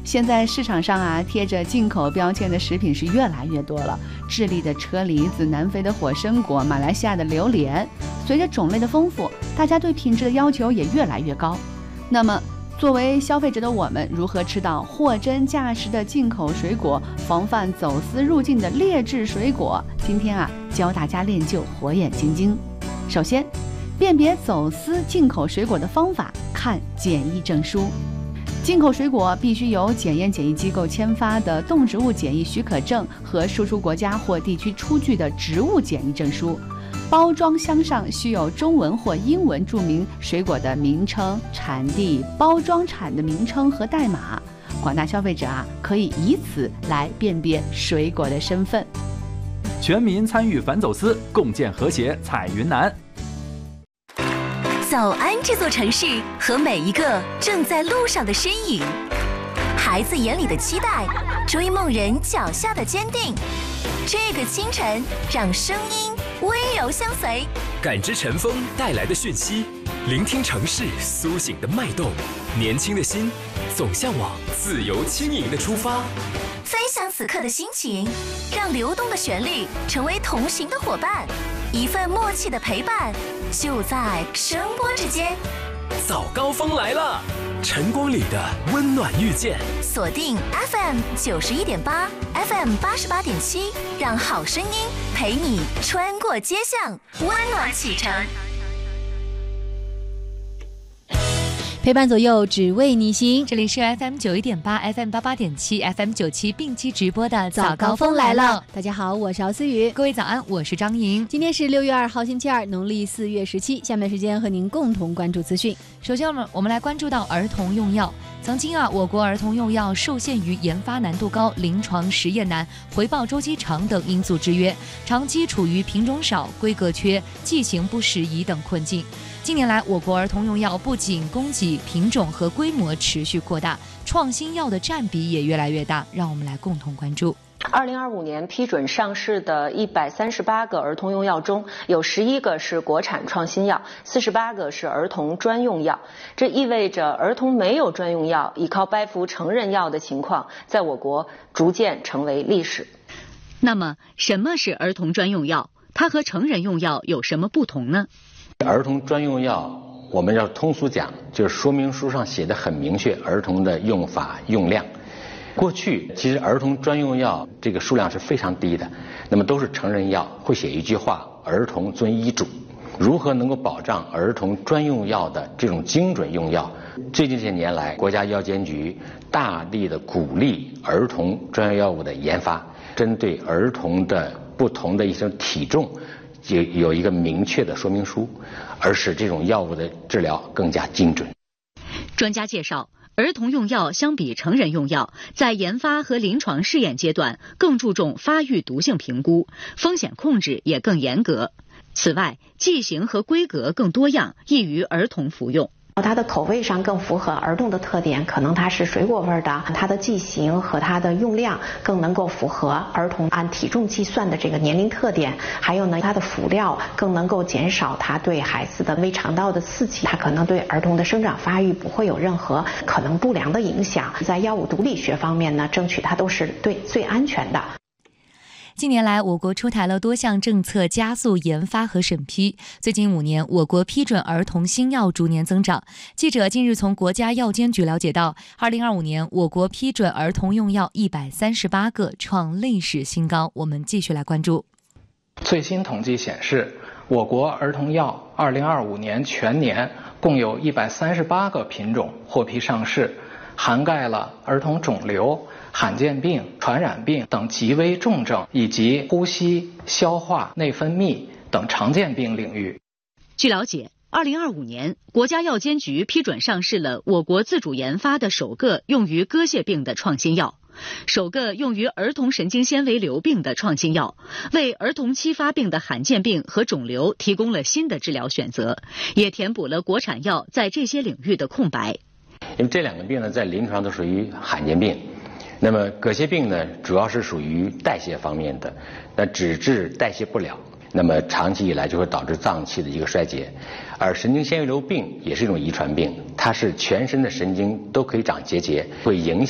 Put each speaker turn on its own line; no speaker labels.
现在市场上啊，贴着进口标签的食品是越来越多了。智利的车厘子、南非的火参果、马来西亚的榴莲，随着种类的丰富，大家对品质的要求也越来越高。那么，作为消费者的我们，如何吃到货真价实的进口水果，防范走私入境的劣质水果？今天啊，教大家练就火眼金睛。首先，辨别走私进口水果的方法，看检疫证书。进口水果必须有检验检疫机构签发的动植物检疫许可证和输出国家或地区出具的植物检疫证书。包装箱上需有中文或英文注明水果的名称、产地、包装产的名称和代码。广大消费者啊，可以以此来辨别水果的身份。
全民参与反走私，共建和谐彩云南。
早安这座城市和每一个正在路上的身影，孩子眼里的期待，追梦人脚下的坚定。这个清晨，让声音温柔相随，
感知晨风带来的讯息，聆听城市苏醒的脉动。年轻的心总向往自由轻盈的出发。
分享此刻的心情，让流动的旋律成为同行的伙伴，一份默契的陪伴，就在声波之间。
早高峰来了，晨光里的温暖遇见。
锁定 FM 91.8 FM 88.7，让好声音陪你穿过街巷，温暖启程。
陪伴左右，只为你行。
这里是 FM 91.8 FM 88.7 FM 97并机直播的
早高峰来了。大家好，我是敖思雨。
各位早安，我是张莹。
今天是6月2号星期二，农历4月17。下面时间和您共同关注资讯。
首先我们来关注到儿童用药。曾经我国儿童用药受限于研发难度高、临床实验难、回报周期长等因素制约，长期处于品种少、规格缺、剂型不适宜等困境。近年来，我国儿童用药不仅供给、品种和规模持续扩大，创新药的占比也越来越大。让我们来共同关注。
2025年批准上市的138个儿童用药中，有11个是国产创新药，48个是儿童专用药。这意味着儿童没有专用药，依靠背服成人药的情况，在我国逐渐成为历史。
那么，什么是儿童专用药？它和成人用药有什么不同呢？
儿童专用药，我们要通俗讲，就是说明书上写的很明确，儿童的用法用量。过去其实儿童专用药这个数量是非常低的，那么都是成人药，会写一句话：儿童遵医嘱。如何能够保障儿童专用药的这种精准用药？最近这些年来，国家药监局大力的鼓励儿童专用药物的研发，针对儿童的不同的一种体重有一个明确的说明书，而使这种药物的治疗更加精准。
专家介绍，儿童用药相比成人用药，在研发和临床试验阶段更注重发育毒性评估，风险控制也更严格。此外，剂型和规格更多样，易于儿童服用。
它的口味上更符合儿童的特点，可能它是水果味的，它的剂型和它的用量更能够符合儿童按体重计算的这个年龄特点。还有呢，它的辅料更能够减少它对孩子的胃肠道的刺激，它可能对儿童的生长发育不会有任何可能不良的影响。在药物毒理学方面呢，争取它都是对最安全的。
近年来，我国出台了多项政策加速研发和审批。最近5年，我国批准儿童新药逐年增长。记者近日从国家药监局了解到，2025年我国批准儿童用药138个，创历史新高。我们继续来关注。
最新统计显示，我国儿童药2025年全年共有138个品种获批上市，涵盖了儿童肿瘤、罕见病、传染病等极危重症，以及呼吸、消化、内分泌等常见病领域。
据了解，2025年，国家药监局批准上市了我国自主研发的首个用于割屑病的创新药，首个用于儿童神经纤维瘤病的创新药，为儿童期发病的罕见病和肿瘤提供了新的治疗选择，也填补了国产药在这些领域的空白。
因为这两个病呢，在临床都属于罕见病。那么膈蟹病呢，主要是属于代谢方面的，那只治代谢不了，那么长期以来就会导致脏器的一个衰竭。而神经纤维瘤病也是一种遗传病，它是全身的神经都可以长结节，会影响